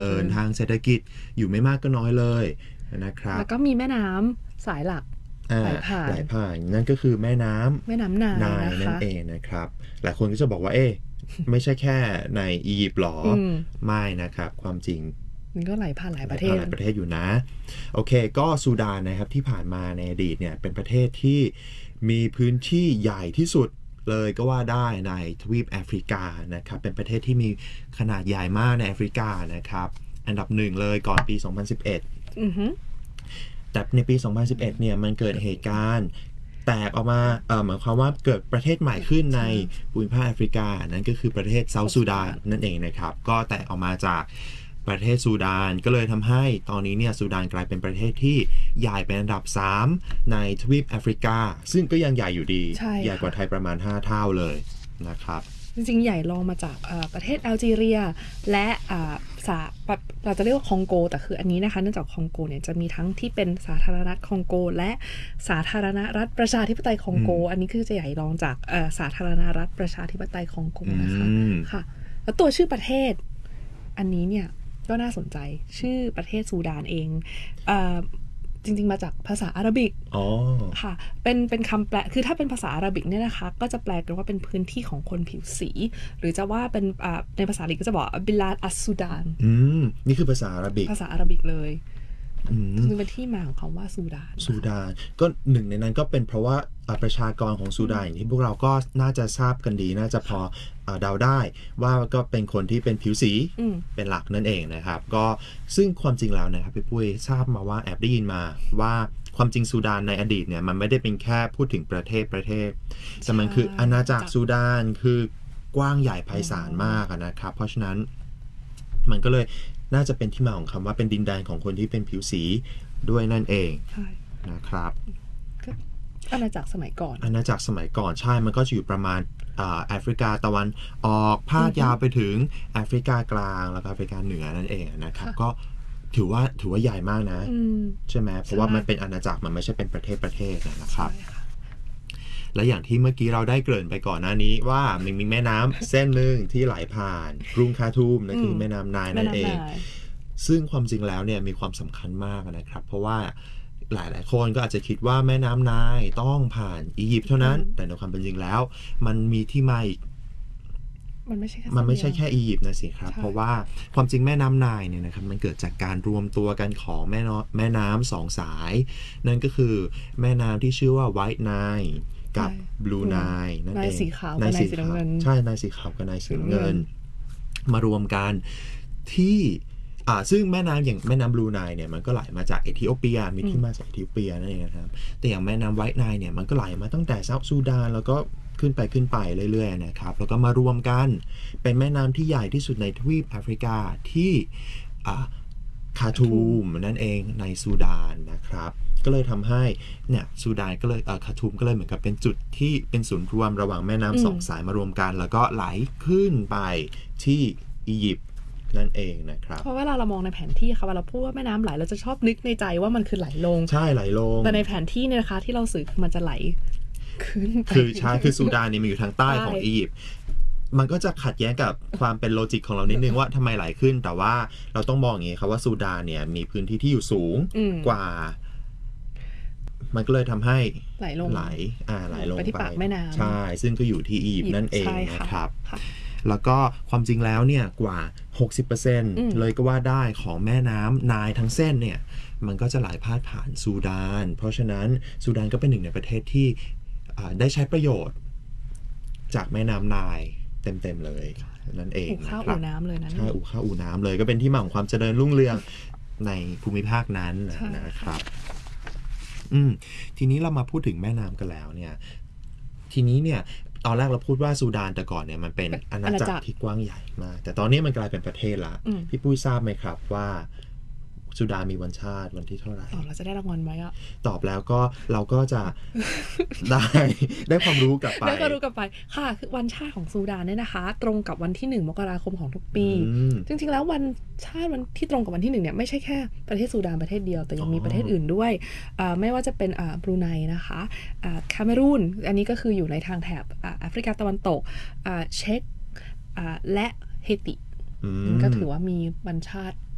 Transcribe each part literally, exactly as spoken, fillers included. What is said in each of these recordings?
เอิญทางเศรษฐกิจอยู่ไม่มากก็น้อยเลยนะครับแล้วก็มีแม่น้ำสายหลักไหลผ่านไหลผ่านนั่นก็คือแม่น้ำแม่น้ำนายนายนั่นเองนะครับหลายคนก็จะบอกว่าเอ๊ะไม่ใช่แค่ในอียิปต์หรอไม่นะครับความจริงมันก็ไหลผ่านหลายประเทศหลายประเทศอยู่นะโอเคก็ซูดานนะครับที่ผ่านมาในอดีตเนี่ยเป็นประเทศที่มีพื้นที่ใหญ่ที่สุดเลยก็ว่าได้ในทวีปแอฟริกานะครับเป็นประเทศที่มีขนาดใหญ่มากในแอฟริกานะครับอันดับหนึ่งเลยก่อนปีสองพันสิบเอ็ดอือฮึแต่ในปีสองพันสิบเอ็ดเนี่ยมันเกิดเหตุการณ์แตกออกมาเอ่อหมายความว่าเกิดประเทศใหม่ขึ้นในภูมิภาคแอฟริกานั่นก็คือประเทศเซาท์ซูดานนั่นเองนะครับก็แตกออกมาจากประเทศซูดานก็เลยทำให้ตอนนี้เนี่ยซูดานกลายเป็นประเทศที่ใหญ่เป็นอันดับสามในทวีปแอฟริกาซึ่งก็ยังใหญ่อยู่ดีใหญ่กว่าไทยประมาณห้าเท่าเลยนะครับจริงๆใหญ่รองมาจากประเทศแอลจีเรียและสาเราจะเรียกว่าคองโกแต่คืออันนี้นะคะเนื่องจากคองโกเนี่ยจะมีทั้งที่เป็นสาธารณรัฐคองโกและสาธารณรัฐประชาธิปไตยคองโกอันนี้คือจะใหญ่รองจากสาธารณรัฐประชาธิปไตยคองโกนะคะค่ะแล้วตัวชื่อประเทศอันนี้เนี่ยก็น่าสนใจชื่อประเทศซูดานเองจริงๆมาจากภาษาอาหรับิกค่ะเป็นเป็นคำแปลคือถ้าเป็นภาษาอาหรับิกเนี่ยนะคะก็จะแปลกันว่าเป็นพื้นที่ของคนผิวสีหรือจะว่าเป็นในภาษาอังกฤษก็จะบอกบิลาดอัสซูดานอืมนี่คือภาษาอาหรับิกภาษาอาหรับิกเลยคือเป็นที่มาของคำว่าซูดานซูดานก็หนึ่งในนั้นก็เป็นเพราะว่าประชากรของซูดานอย่างที่พวกเราก็น่าจะทราบกันดีน่าจะพอเดาได้ว่าก็เป็นคนที่เป็นผิวสีเป็นหลักนั่นเองนะครับก็ซึ่งความจริงแล้วนะครับพี่ปุ้ยทราบมาว่าแอบได้ยินมาว่าความจริงซูดานในอดีตเนี่ยมันไม่ได้เป็นแค่พูดถึงประเทศประเทศแต่มันคืออาณาจักรซูดานคือกว้างใหญ่ไพศาลมากนะครับเพราะฉะนั้นมันก็เลยน่าจะเป็นที่มาของคำว่าเป็นดินแดนของคนที่เป็นผิวสีด้วยนั่นเองนะครับอาณาจักรสมัยก่อนอาณาจักรสมัยก่อนใช่มันก็จะอยู่ประมาณแอฟริกาตะวันออกพาดยาวไปถึงแอฟริกากลางแล้วก็แอฟริกาเหนือนั่นเองนะครับก็ถือว่าถือว่าใหญ่มากนะใช่ไหมเพราะว่ามันเป็นอาณาจักรมันไม่ใช่เป็นประเทศประเทศนะครับและอย่างที่เมื่อกี้เราได้เกริ่นไปก่อนหน้านี้ว่ามันมีแม่น้ำเส้นหนึ่งที่ไหลผ่านกรุงคาทูมนั่นคือแม่น้ำไนล์นั่นเองซึ่งความจริงแล้วเนี่ยมีความสำคัญมากนะครับเพราะว่าหลายๆคนก็อาจจะคิดว่าแม่น้ำไนล์ต้องผ่านอียิปต์เท่านั้นแต่ในความเป็นจริงแล้วมันมีที่มาอีกมันไม่ใช่แค่มันไม่ใช่แค่อียิปต์นะสิครับเพราะว่าความจริงแม่น้ำไนล์เนี่ยนะครับมันเกิดจากการรวมตัวกันของแม่น้ำแม่น้ำสองสายนั่นก็คือแม่น้ำที่ชื่อว่าไวท์ไนล์กับบลูไนล์นั่นเองนายสีขาวกับนายสีน้ำเงินใช่นายสีขาวกับนายสีน้ำเงินมารวมกันที่อ่าซึ่งแม่น้ำอย่างแม่น้ำบลูไนล์เนี่ยมันก็ไหลมาจากเอธิโอเปียมีที่มาจากเอธิโอเปียนั่นเองนะครับแต่อย่างแม่น้ำไวท์ไนล์เนี่ยมันก็ไหลมาตั้งแต่เซาท์ซูดานแล้วก็ขึ้นไปขึ้นไปเรื่อยๆนะครับแล้วก็มารวมกันเป็นแม่น้ำที่ใหญ่ที่สุดในทวีปแอฟริกาที่อ่าคาทูมนั่นเองในซูดานนะครับก็เลยทำให้เนี่ยซูดานก็เลยคาทูมก็เลยเหมือนกับเป็นจุดที่เป็นศูนย์รวมระหว่างแม่น้ำสองสายมารวมกันแล้วก็ไหลขึ้นไปที่อียิปต์นั่นเองนะครับเพราะเวลาเรามองในแผนที่ค่ะเวลาเราพูดว่าแม่น้ำไหลเราจะชอบนึกในใจว่ามันคือไหลลงใช่ไหลลงแต่ในแผนที่เนี่ยนะคะที่เราสื่อมันจะไหลขึ้นคือใช่คือซูดานนี่มันอยู่ทางใต้ของอียิปต์มันก็จะขัดแย้งกับความเป็นโลจิกของเรานิดนึงว่าทำไมไหลขึ้นแต่ว่าเราต้องมองอย่างนี้ครับว่าซูดานเนี่ยมีพื้นที่ที่อยู่สูงกว่ามันก็เลยทำให้ไหลลงไหลอ่าไหลลงไปที่ปากแม่น้ำใช่ซึ่งก็อยู่ที่อียิปต์นั่นเองนะครับแล้วก็ความจริงแล้วเนี่ยกว่า หกสิบเปอร์เซ็นต์ เลยก็ว่าได้ของแม่น้ำไนล์ทั้งเส้นเนี่ยมันก็จะไหลพาดผ่านซูดานเพราะฉะนั้นซูดานก็เป็นหนึ่งในประเทศที่ได้ใช้ประโยชน์จากแม่น้ำไนล์เต็มๆเลยนั่นเองนะครับอู่ข้าวอู่น้ำเลยนะใช่อู่ข้าวอู่น้ำเลยก็เป็นที่มาของความเจริญรุ่งเรืองในภูมิภาคนั้นนะครับอืมทีนี้เรามาพูดถึงแม่น้ำกันแล้วเนี่ยทีนี้เนี่ยตอนแรกเราพูดว่าซูดานแต่ก่อนเนี่ยมันเป็นอาณาจักรที่กว้างใหญ่มากแต่ตอนนี้มันกลายเป็นประเทศละพี่ปุ้ยทราบไหมครับว่าซูดานมีวันชาติวันที่เท่าไหร่อ๋อเราจะได้รางวัลไหมอะตอบแล้วก็เราก็จะ ได้ได้ความรู้กลับไปได้ความรู้กลับไปค่ะคือวันชาติของซูดานเนี่ยนะคะตรงกับวันที่หนึ่งมกราคมของทุกปีจริงๆแล้ววันชาติวันที่ตรงกับวันที่หนึ่งเนี่ยไม่ใช่แค่ประเทศซูดานประเทศเดียวแต่ยังมีประเทศอื่นด้วยไม่ว่าจะเป็นบรูไนนะคะแคเมรูนอันนี้ก็คืออยู่ในทางแถบแอฟริกาตะวันตกเช็กและเฮติก็ถือว่ามีวันชาติ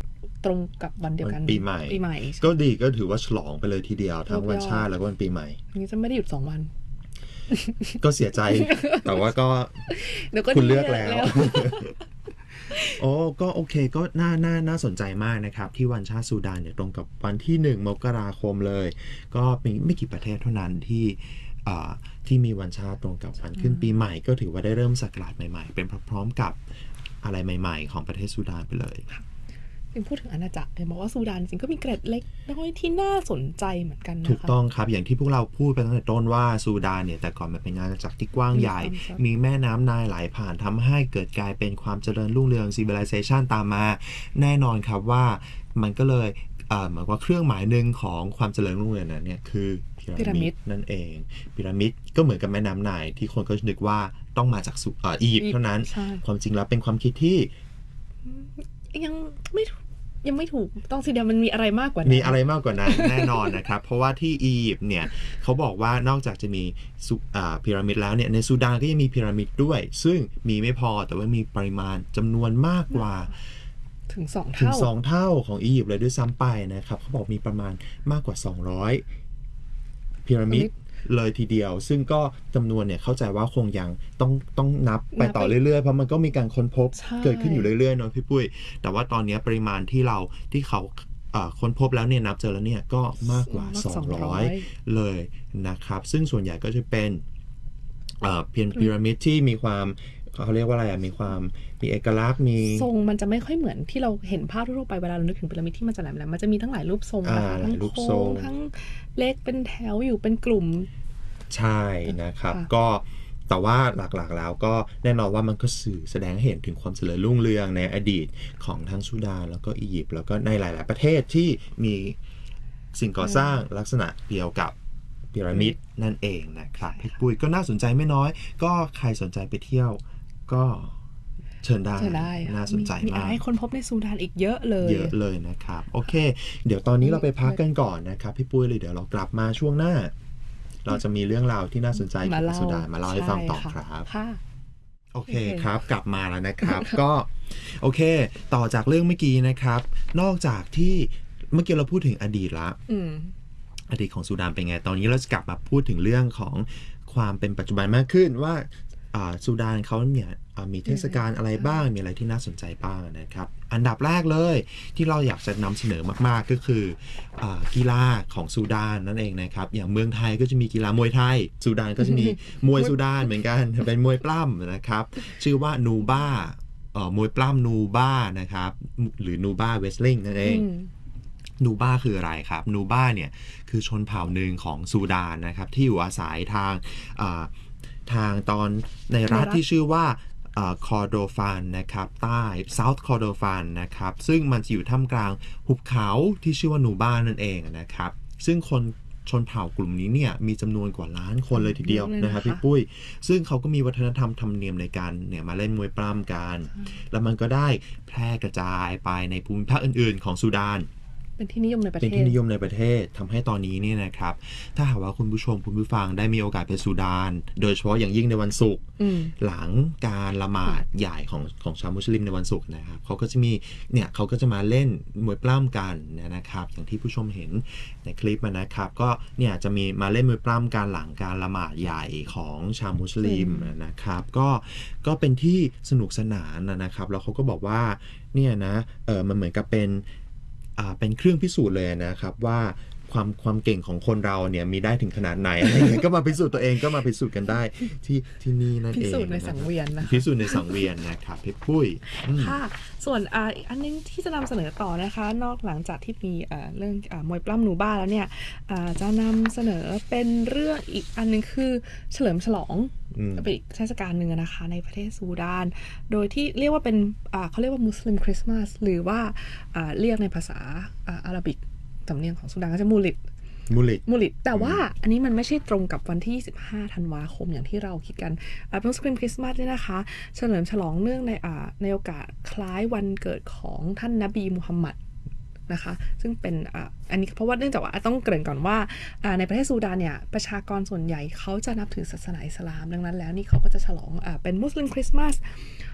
ตรงกับวันเดียวกันปีใหม่ปีใหม่ก็ดีก็ถือว่าฉลองไปเลยทีเดียวทั้งวันชาติแล้วก็วันปีใหม่อันนี้จะไม่ได้หยุดสองวันก็เสียใจแต่ว่าก็คุณเลือกแล้วโอ้ก็โอเคก็น่าน่าน่าสนใจมากนะครับที่วันชาติซูดานเนี่ยตรงกับวันที่หนึ่งมกราคมเลยก็มีไม่กี่ประเทศเท่านั้นที่ที่มีวันชาติตรงกับวันขึ้นปีใหม่ก็ถือว่าได้เริ่มศักราชใหม่ๆเป็นพร้อมๆกับอะไรใหม่ๆของประเทศซูดานไปเลยยังพูดถึงอาณาจักรเลยบอกว่าซูดานจริงก็มีเกร็ดเล็กน้อยที่น่าสนใจเหมือนกันนะคะถูกต้องครับอย่างที่พวกเราพูดไปตั้งแต่ต้นว่าซูดานเนี่ยแต่ก่อนมันเป็นอาณาจักรที่กว้างใหญ่มีแม่น้ำไนล์ไหลผ่านทำให้เกิดกลายเป็นความเจริญรุ่งเรือง civilization ตามมาแน่นอนครับว่ามันก็เลยหมายว่าเครื่องหมายหนึ่งของความเจริญรุ่งเรืองนั้นเนี่ยคือพีระมิดนั่นเองพีระมิดก็เหมือนกับแม่น้ำไนล์ที่คนก็นึกว่าต้องมาจากอียิปต์เท่านั้นความจริงแล้วเป็นความคิดที่ยังไม่ยังไม่ถูกต้องสิเดียวมันมีอะไรมากกว่านั้นมีอะไรมากกว่านั้น แน่นอนนะครับเพราะว่าที่อียิปต์เนี่ยเขาบอกว่านอกจากจะมีพีระมิดแล้วเนี่ยในซูดานก็ยังมีพีระมิดด้วยซึ่งมีไม่พอแต่ว่ามีปริมาณจำนวนมากกว่าถึงสองเท่าถึงสองเท่าของอียิปต์เลยด้วยซ้ำไปนะครับเขาบอกมีประมาณมากกว่าสองร้อยพีระมิดเลยทีเดียวซึ่งก็จำนวนเนี่ยเข้าใจว่าคงยังต้องต้องนับไปต่อเรื่อยๆเพราะมันก็มีการค้นพบเกิดขึ้นอยู่เรื่อยๆเนาะพี่ปุ้ยแต่ว่าตอนนี้ปริมาณที่เราที่เขาค้นพบแล้วเนี่ยนับเจอแล้วเนี่ยก็มากกว่าสองร้อยเลยนะครับซึ่งส่วนใหญ่ก็จะเป็นเพียงพีระมิดที่มีความเขาเรียกว่าอะไรอ่ะมีความมีเอกลักษณ์มีทรงมันจะไม่ค่อยเหมือนที่เราเห็นภาพทั่วไปเวลาเรานึกถึงพีระมิดที่มันจะแหลมๆมันจะมีทั้งหลายรูปทรงนะคะทั้งโค้งทั้งเล็กเป็นแถวอยู่เป็นกลุ่มใช่นะครับก็แต่ว่าหลักๆแล้วก็แน่นอนว่ามันก็สื่อแสดงให้เห็นถึงความเจริญรุ่งเรืองในอดีตของทั้งซูดานแล้วก็อียิปต์แล้วก็ในหลายๆประเทศที่มีสิ่งก่อสร้างลักษณะเดียวกับพีระมิดนั่นเองนะครับพี่ปุ้ยก็น่าสนใจไม่น้อยก็ใครสนใจไปเที่ยวก็เชิญได้น่าสนใจมากมีอะไรคนพบในซูดานอีกเยอะเลยเยอะเลยนะครับโอเคเดี๋ยวตอนนี้เราไปพักกันก่อนนะครับพี่ปุ้ยเลยเดี๋ยวเรากลับมาช่วงหน้าเราจะมีเรื่องราวที่น่าสนใจเกี่ยวกับซูดานมาเล่าให้ฟังต่อครับโอเคครับกลับมาแล้วนะครับก็โอเคต่อจากเรื่องเมื่อกี้นะครับนอกจากที่เมื่อกี้เราพูดถึงอดีตละอดีตของซูดานเป็นไงตอนนี้เราจะกลับมาพูดถึงเรื่องของความเป็นปัจจุบันมากขึ้นว่าซูดานเขาเนี่ยมีเทศกาลอะไรบ้างมีอะไรที่น่าสนใจบ้างนะครับอันดับแรกเลยที่เราอยากจะนำเสนอมากๆก็คือกีฬาของซูดานนั่นเองนะครับอย่างเมืองไทยก็จะมีกีฬามวยไทยซูดานก็จะมีมวยซูดานเหมือนกันเป็นมวยปล้ำนะครับชื่อว่านูบ้ามวยปล้ำนูบ้านะครับหรือนูบ้าเวสลิงนั่นเองนูบ้าคืออะไรครับนูบ้าเนี่ยคือชนเผ่าหนึ่งของซูดานนะครับที่อยู่อาศัยทางทางตอนในรัฐที่ชื่อว่าคอร์โดฟานนะครับใต้เซาท์คอร์โดฟานนะครับซึ่งมันจะอยู่ท่ามกลางหุบเขาที่ชื่อว่านูบ้านั่นเองนะครับซึ่งคนชนเผ่ากลุ่มนี้เนี่ยมีจำนวนกว่าล้านคนเลยทีเดียวนะครับพี่ปุ้ยซึ่งเขาก็มีวัฒนธรรมธรรมเนียมในการเนี่ยมาเล่นมวยปล้ำกันแล้วมันก็ได้แพร่กระจายไปในภูมิภาคอื่นๆของซูดานเป็นที่นิยมในประเทศเป็นที่นิยมในประเทศทำให้ตอนนี้เนี่ยนะครับถ้าหากว่าคุณผู้ชมคุณผู้ฟังได้มีโอกาสไปซูดานโดยเฉพาะอย่างยิ่งในวันศุกร์หลังการละหมาดใหญ่ของของชาวมุสลิมในวันศุกร์นะครับเขาก็จะมีเนี่ยเขาก็จะมาเล่นมวยปล้ำกันนะครับอย่างที่ผู้ชมเห็นในคลิปนะครับก็เนี่ยจะมีมาเล่นมวยปล้ำกันหลังการละหมาดใหญ่ของชาวมุสลิมนะครับก็ก็เป็นที่สนุกสนานนะครับแล้วเขาก็บอกว่าเนี่ยนะเออมันเหมือนกับเป็นอ่าเป็นเครื่องพิสูจน์เลยนะครับว่าความความเก่งของคนเราเนี่ยมีได้ถึงขนาดไหนอะไรอย่างเงี้ยก็มาพิสูจน์ตัวเองก็มาพิสูจน์กันได้ที่ที่นี่นั่นเองพิสูจน์ในสังเวียนนะพิสูจน์ในสังเวียนนะครับพี่ปุ้ยค่ะส่วนอ่าอีกอันนึงที่จะนำเสนอต่อนะคะนอกหลังจากที่มีอ่าเรื่องอ่ามวยปล้ำนูบ้าแล้วเนี่ยอ่าจะนำเสนอเป็นเรื่องอีกอันนึงคือเฉลิมฉลองเป็นอีกเทศกาลหนึ่งนะคะในประเทศซูดานโดยที่เรียกว่าเป็นอ่าเขาเรียกว่ามุสลิมคริสต์มาสหรือว่าอ่าเรียกในภาษาอ่าอาหรับิกสำเนียงของซูดานก็จะมูลิดมูลิดมูลิดแต่ว่าอันนี้มันไม่ใช่ตรงกับวันที่ยี่สิบห้าธันวาคมอย่างที่เราคิดกันอ่ามุสลิมคริสต์มาสเนี่ยนะคะเฉลิมฉลองเนื่องในอ่าในโอกาสคล้ายวันเกิดของท่านนบีมุฮัมมัดนะคะซึ่งเป็นอ่าอันนี้เพราะว่าเนื่องจากว่าต้องเกริ่นก่อนว่าอ่าในประเทศซูดานเนี่ยประชากรส่วนใหญ่เขาจะนับถือศาสนาอิสลามดังนั้นแล้วนี่เขาก็จะฉลองอ่าเป็นมุสลิมคริสต์มาส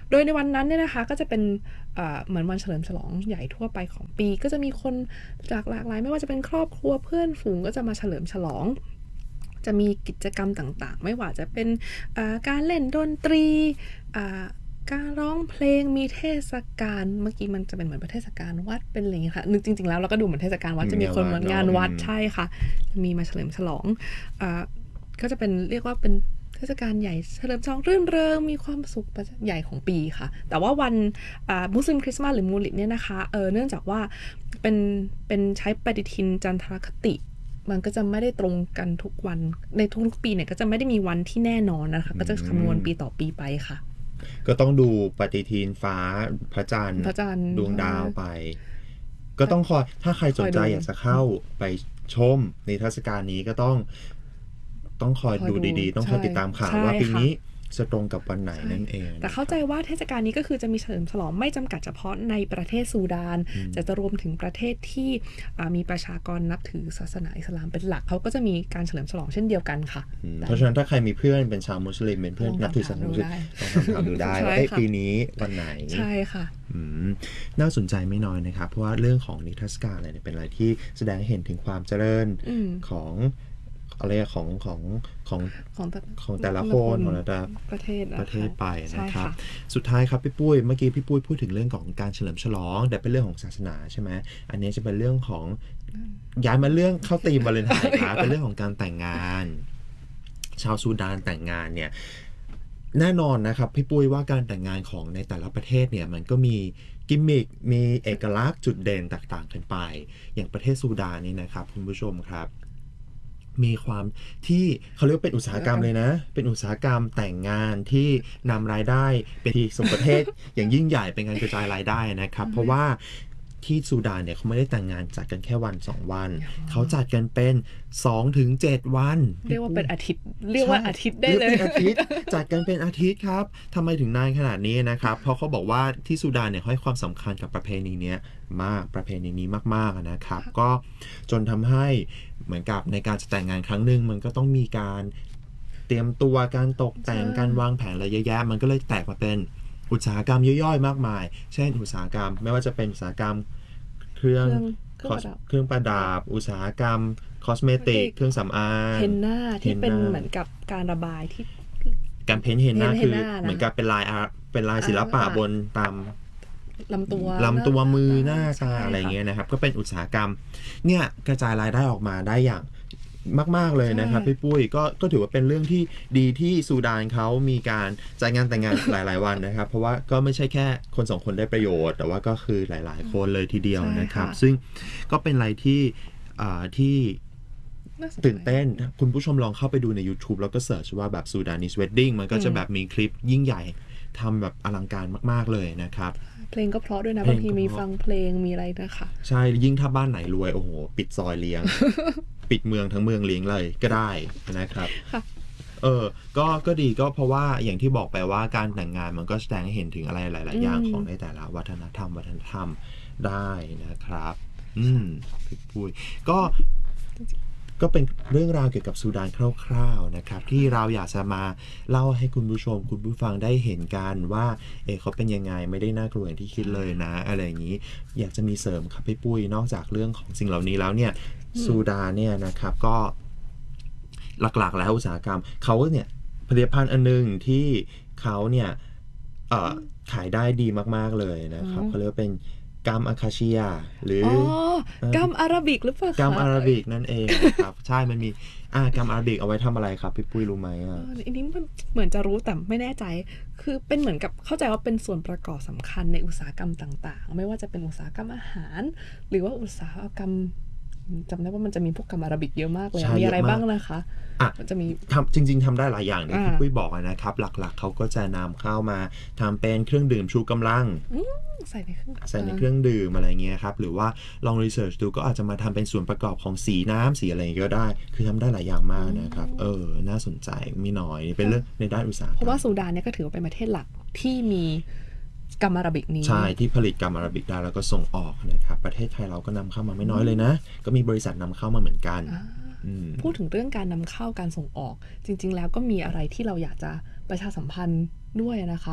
โดยในวันนั้นเนี่ยนะคะก็จะเป็นเหมือนวันเฉลิมฉลองใหญ่ทั่วไปของปีก็จะมีคนจากหลากหลายไม่ว่าจะเป็นครอบครัวเพื่อนฝูงก็จะมาเฉลิมฉลองจะมีกิจกรรมต่างๆไม่ว่าจะเป็นการเล่นดนตรีการร้องเพลงมีเทศกาลเมื่อกี้มันจะเป็นเหมือนเทศกาลวัดเป็นอะไรอย่างเงี้ยค่ะนึกจริงๆแล้วเราก็ดูเหมือนเทศกาลวัดจะมีคนมางานวัดใช่ค่ะมีมาเฉลิมฉลองอ่าก็จะเป็นเรียกว่าเป็นเทศกาลใหญ่เฉลิมฉลองรื่นเริงมีความสุขใหญ่ของปีค่ะแต่ว่าวันมุสลิมคริสต์มาสหรือมูลิดเนี่ยนะคะเออเนื่องจากว่าเป็นเป็นใช้ปฏิทินจันทรคติมันก็จะไม่ได้ตรงกันทุกวันในทุกๆปีเนี่ยก็จะไม่ได้มีวันที่แน่นอนนะคะก็จะคำนวณปีต่อปีไปค่ะก็ต้องดูปฏิทินฟ้าพระจันทร์ดวงดาวไปก็ต้องคอยถ้าใครสนใจอยากจะเข้าไปชมในเทศกาลนี้ก็ต้องต้องคอยดูดีๆต้องคอยติดตามข่าวว่าปีนี้จะตรงกับวันไหนนั่นเองแต่เข้าใจว่าเทศกาลนี้ก็คือจะมีเฉลิมฉลองไม่จำกัดเฉพาะในประเทศซูดานจะจะรวมถึงประเทศที่มีประชากรนับถือศาสนาอิสลามเป็นหลักเขาก็จะมีการเฉลิมฉลองเช่นเดียวกันค่ะเพราะฉะนั้นถ้าใครมีเพื่อนเป็นชาวมุสลิมเป็นเพื่อนนับถือศาสนามุสลิมลองถามดูได้ว่าปีนี้วันไหนใช่ค่ะน่าสนใจไม่น้อยนะครับเพราะว่าเรื่องของนิทรรศการอะไรเนี่ยเป็นอะไรที่แสดงให้เห็นถึงความเจริญของอะไรของของของของของแต่ละคนของแต่ละประเทศประเทศไปนะครับสุดท้ายครับพี่ปุ้ยเมื่อกี้พี่ปุ้ยพูดถึงเรื่องของการเฉลิมฉลองแต่เป็นเรื่องของศาสนาใช่ไหมอันนี้จะเป็นเรื่องของย้ายมาเรื่องเข้าธีมวาเลนไทน์ครับเป็นเรื่องของการแต่งงานชาวซูดานแต่งงานเนี่ยแน่นอนนะครับพี่ปุ้ยว่าการแต่งงานของในแต่ละประเทศเนี่ยมันก็มีกิมมิคมีเอกลักษณ์จุดเด่นต่างๆกันไปอย่างประเทศซูดานนี่นะครับคุณผู้ชมครับมีความที่เขาเรียกว่าเป็นอุตสาหกรรมเลยนะเป็นอุตสาหกรรมแต่งงานที่นำรายได้เป็นที่ส่งประเทศ อย่างยิ่งใหญ่เป็นการกระจายรายได้นะครับเพราะว่าที่ซูดานเนี่ยเขาไม่ได้แต่งงานจัดกันแค่วันสองวันเขาจัดกันเป็น สองถึงเจ็ด วันเรียกว่าเป็นอาทิตย์เรียกว่าอาทิตย์ได้เลยอาทิตย์จัดกันเป็นอาทิตย์ครับทำไมถึงนานขนาดนี้นะครับเพราะเขาบอกว่าที่ซูดานเนี่ยให้ความสำคัญกับประเพณีนี้มากประเพณีนี้มากๆนะครับก็จนทำให้เหมือนกับในการจะแต่งงานครั้งหนึ่งมันก็ต้องมีการเตรียมตัวการตกแต่งการวางแผนอะไรเยอะแยะมันก็เลยแตกมาเป็นอุตสาหกรรมย่อยๆมากมายเช่นอุตสาหกรรมไม่ว่าจะเป็นอุตสาหกรรมเครื่องเครื่องประดับอุตสาหกรรมคอสเมติกเครื่องสำอางเฮนน่าที่เป็นเหมือนกับการระบายที่การเพ้นท์เฮนน่าคือเหมือนกับเป็นลายเป็นลายศิลปะบนตามลำตัวลำตัวมือหน้าตาอะไรเงี้ยนะครับก็เป็นอุตสาหกรรมเนี่ยกระจายรายได้ออกมาได้อย่างมากๆเลยนะครับพี่ปุ้ยก็ก็ถือว่าเป็นเรื่องที่ดีที่ซูดานเขามีการจัดงานแต่งงานหลายๆวันนะครับเพราะว่าก็ไม่ใช่แค่คนสองคนได้ประโยชน์แต่ว่าก็คือหลายๆคนเลยทีเดียวนะครับซึ่งก็เป็นอะไรที่อ่าที่ตื่นเต้นคุณผู้ชมลองเข้าไปดูใน YouTube แล้วก็เสิร์ชว่าแบบ Sudanese Wedding มันก็จะแบบมีคลิปยิ่งใหญ่ทำแบบอลังการมากๆเลยนะครับเพลงก็เพราะด้วยนะบางทีมีฟังเพลงมีอะไรนะคะใช่ยิ่งถ้าบ้านไหนรวยโอ้โหปิดซอยเลี้ยง ปิดเมืองทั้งเมืองเลี้ยงเลยก็ได้นะครับเออก็ก็ดีก็เพราะว่าอย่างที่บอกไปว่าการแต่งงานมันก็แสดงให้เห็นถึงอะไรหลายๆอย่างของในแต่ละวัฒนธรรมวัฒนธรรมได้นะครับอืมพี่ปุ้ยก็ก็เป็นเรื่องราวเกี่ยวกับซูดานคร่าวๆนะครับที่เราอยากจะมาเล่าให้คุณผู้ชมคุณผู้ฟังได้เห็นกันว่าเออเขาเป็นยังไงไม่ได้น่ากลัวอย่างที่คิดเลยนะอะไรอย่างนี้อยากจะมีเสริมครับพี่ปุ้ยนอกจากเรื่องของสิ่งเหล่านี้แล้วเนี่ยซูดานเนี่ยนะครับก็หลักๆแล้วอุตสาหกรรมเขาเนี่ยผลิตภัณฑ์อันนึงที่เขาเนี่ยเอ่อขายได้ดีมากๆเลยนะครับเขาเรียกว่าเป็นกัมอาคาเชียหรือกัมอาราบิกหรือเปล่ากัมอาราบิกนั่นเองครับใช่มันมีอ่ากัมอาราบิกเอาไว้ทำอะไรครับพี่ปุ้ยรู้ไหมอ่ะอันนี้มันเหมือนจะรู้แต่ไม่แน่ใจคือเป็นเหมือนกับเข้าใจว่าเป็นส่วนประกอบสำคัญในอุตสาหกรรมต่างๆไม่ว่าจะเป็นอุตสาหกรรมอาหารหรือว่าอุตสาหกรรมจำได้ว่ามันจะมีพวกกัมอาราบิกเยอะมากเลยมีอะไรบ้างนะคะอ่ะจะมีทำจริงๆทำได้หลายอย่างที่พี่ปุ้ยบอกนะครับหลักๆเขาก็จะนำเข้ามาทำเป็นเครื่องดื่มชูกำลังใส่ในเครื่องใส่ในเครื่องดื่มอะไรเงี้ยครับหรือว่าลองรีเสิร์ชดูก็อาจจะมาทำเป็นส่วนประกอบของสีน้ำสีอะไรก็ได้คือทำได้หลายอย่างมากนะครับเออน่าสนใจมีน้อยเป็นเรื่องในด้านอุตสาหกรรมเพราะว่าซูดานเนี่ยก็ถือว่าเป็นประเทศหลักที่มีกัมอาราบิกนี้ใช่ที่ผลิตกัมอาราบิกได้แล้วก็ส่งออกนะครับประเทศไทยเราก็นำเข้ามาไม่น้อยเลยนะก็มีบริษัทนำเข้ามาเหมือนกันพูดถึงเรื่องการนำเข้าการส่งออกจริงๆแล้วก็มีอะไรที่เราอยากจะประชาสัมพันธ์ด้วยนะคะ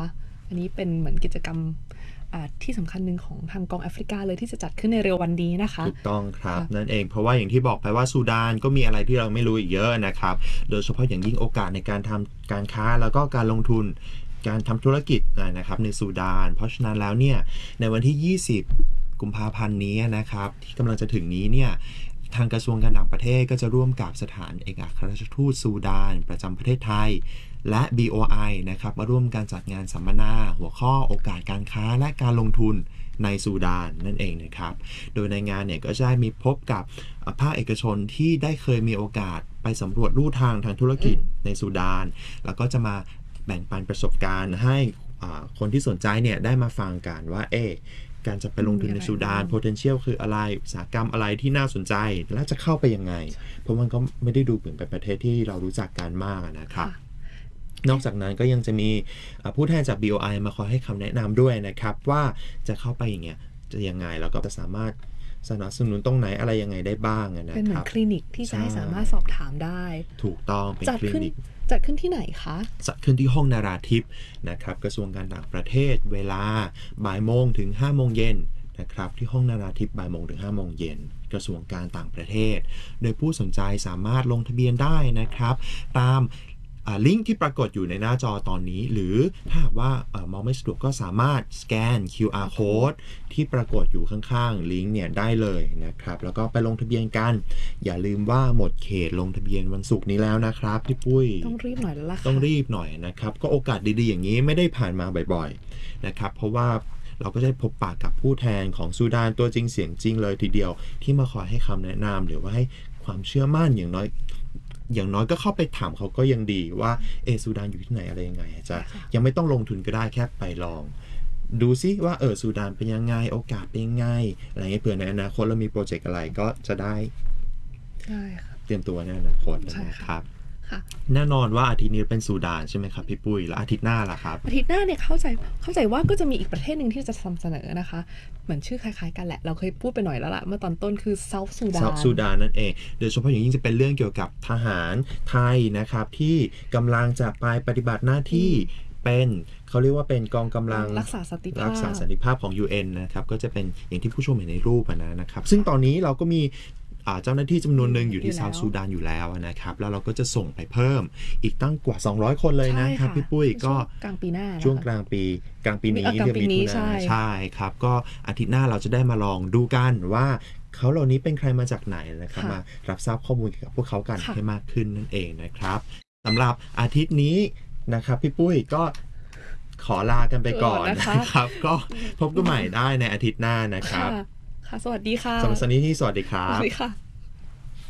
อันนี้เป็นเหมือนกิจกรรมที่สำคัญหนึ่งของทางกองแอฟริกาเลยที่จะจัดขึ้นในเร็ววันนี้นะคะถูกต้องครับนั่นเองเพราะว่าอย่างที่บอกไปว่าซูดานก็มีอะไรที่เราไม่รู้อีกเยอะนะครับโดยเฉพาะอย่างยิ่งโอกาสในการทำการค้าแล้วก็การลงทุนการทำธุรกิจนะครับในซูดานเพราะฉะนั้นแล้วเนี่ยในวันที่ยี่สิบกุมภาพันธ์นี้นะครับที่กำลังจะถึงนี้เนี่ยทางกระทรวงการต่างประเทศก็จะร่วมกับสถานเอกอัครราชทูตซูดานประจำประเทศไทยและ บี โอ ไอ นะครับมาร่วมการจัดงานสัมมนาหัวข้อโอกาสการค้าและการลงทุนในซูดานนั่นเองนะครับโดยในงานเนี่ยก็จะได้มีพบกับภาคเอกชนที่ได้เคยมีโอกาสไปสำรวจลู่ทางทางธุรกิจในซูดานแล้วก็จะมาแบ่งปันประสบการณ์ให้คนที่สนใจเนี่ยได้มาฟังกันว่าเอการจะไปลงทุนในซูดาน potential คืออะไรอุตสาหกรรมอะไรที่น่าสนใจและจะเข้าไปยังไงเพราะมันก็ไม่ได้ดูเหมือนเป็นประเทศที่เรารู้จักกันมากนะครับนอกจากนั้นก็ยังจะมีผู้แทนจาก บี โอ ไอ มาคอยให้คำแนะนำด้วยนะครับว่าจะเข้าไปอย่างเงี้ยจะยังไงแล้วก็จะสามารถสนับสนุนตรงไหนอะไรยังไงได้บ้างนะครับเป็นเหมือนคลินิกที่จะให้สามารถสอบถามได้ถูกต้องเป็นคลินิกจัดขึ้นที่ไหนคะจัดขึ้นที่ห้องนาราธิปนะครับกระทรวงการต่างประเทศเวลาบ่ายโมงถึงห้าโมงเย็นนะครับที่ห้องนาราธิปบ่ายโมงถึงห้าโมงเย็นกระทรวงการต่างประเทศโดยผู้สนใจสามารถลงทะเบียนได้นะครับตามลิงก์ที่ปรากฏอยู่ในหน้าจอตอนนี้หรือถ้าหากว่ามองไม่สะดวกก็สามารถสแกน คิว อาร์ Code ที่ปรากฏอยู่ข้างๆลิงก์เนี่ยได้เลยนะครับแล้วก็ไปลงทะเบียนกันอย่าลืมว่าหมดเขตลงทะเบียนวันศุกร์นี้แล้วนะครับพี่ปุ้ยต้องรีบหน่อยแล้วล่ะต้องรีบหน่อยนะครับก็โอกาสดีๆอย่างนี้ไม่ได้ผ่านมาบ่อยๆนะครับเพราะว่าเราก็ได้พบปะกับผู้แทนของซูดานตัวจริงเสียงจริงเลยทีเดียวที่มาคอยให้คำแนะนำหรือว่าให้ความเชื่อมั่นอย่างน้อยอย่างน้อยก็เข้าไปถามเขาก็ยังดีว่าเอซูดานอยู่ที่ไหนอะไรยังไงจะยังไม่ต้องลงทุนก็ได้แค่ไปลองดูซิว่าเออซูดานเป็นยังไงโอกาสเป็นยังไงอะไรเงี้ยเผื่อในอนาคตเรามีโปรเจกต์อะไรก็จะได้เตรียมตัวในอนาคตนะครับแน่นอนว่าอาทิตย์นี้เป็นซูดานใช่ไหมครับพี่ปุ้ยแล้วอาทิตย์หน้าล่ะครับอาทิตย์หน้าเนี่ยเข้าใจเข้าใจว่าก็จะมีอีกประเทศหนึ่งที่จะนำเสนอนะคะเหมือนชื่อคล้ายๆกันแหละเราเคยพูดไปหน่อยแล้วล่ะเมื่อตอนต้นคือเซาท์ซูดานเซาท์ซูดานนั่นเองโดยเฉพาะอย่างยิ่งจะเป็นเรื่องเกี่ยวกับทหารไทยนะครับที่กำลังจะไปปฏิบัติหน้าที่เป็นเขาเรียกว่าเป็นกองกำลังรักษาสันติภาพรักษาสันติภาพของ ยู เอ็น นะครับก็จะเป็นอย่างที่ผู้ชมเห็นในรูปนะครับซึ่งตอนนี้เราก็มีเจ้าหน้าที่จำนวนหนึ่งอยู่ที่เซาท์ซูดานอยู่แล้วนะครับแล้วเราก็จะส่งไปเพิ่มอีกตั้งกว่าสองร้อยคนเลยนะครับพี่ปุ้ยก็กลางปีหน้าช่วงกลางปีกลางปีนี้เดือนมิถุนายนใช่ครับก็อาทิตย์หน้าเราจะได้มาลองดูกันว่าเขาเหล่านี้เป็นใครมาจากไหนนะครับมารับทราบข้อมูลเกี่ยวกับพวกเขากันให้มากขึ้นนั่นเองนะครับสำหรับอาทิตย์นี้นะครับพี่ปุ้ยก็ขอลากันไปก่อนนะครับก็พบกันใหม่ได้ในอาทิตย์หน้านะครับค่ะสวัสดีค่ะสำหรับสัปดาห์นี้สวัสดีครับสวัสดีค่ะ